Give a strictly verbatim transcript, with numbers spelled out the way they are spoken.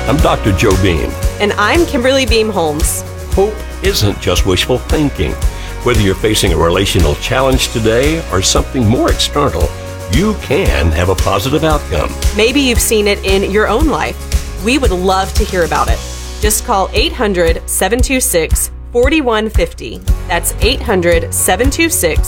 I'm Doctor Joe Beam. And I'm Kimberly Beam Holmes. Hope isn't just wishful thinking. Whether you're facing a relational challenge today or something more external, you can have a positive outcome. Maybe you've seen it in your own life. We would love to hear about it. Just call eight hundred, seven two six, four one five zero. That's eight hundred, seven two six,